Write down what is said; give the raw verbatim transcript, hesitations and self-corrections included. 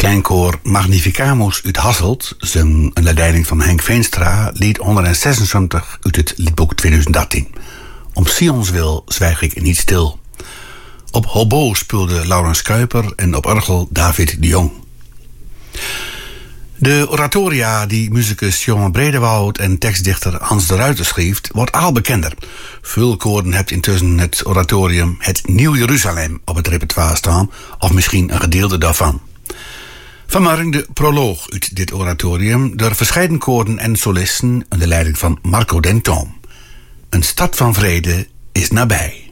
Kleinkoor Magnificamus uit Hasselt, zong onder leiding van Henk Veenstra, lied honderdzesenzeventig uit het liedboek tweeduizend dertien. Om Sions wil zwijg ik niet stil. Op hobo speelde Laurens Kuiper en op orgel David de Jong. De oratoria die muzikus Johan Bredewoud en tekstdichter Hans de Ruiter schreef, wordt al bekender. Veel koren hebt intussen het oratorium Het Nieuw Jeruzalem op het repertoire staan, of misschien een gedeelte daarvan. Vanmorgen de proloog uit dit oratorium door verscheiden koren en solisten onder leiding van Marco Denton. Een stad van vrede is nabij.